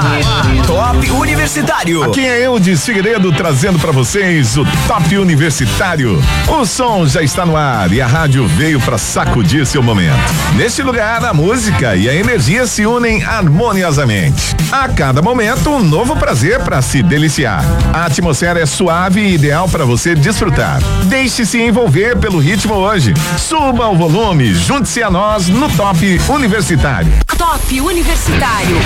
Top Universitário. Aqui é Eudes Figueiredo trazendo pra vocês o Top Universitário. O som já está no ar e a rádio veio pra sacudir seu momento. Neste lugar, a música e a energia se unem harmoniosamente. A cada momento, um novo prazer pra se deliciar. A atmosfera é suave e ideal pra você desfrutar. Deixe-se envolver pelo ritmo hoje. Suba o volume, junte-se a nós no Top Universitário. Top Universitário.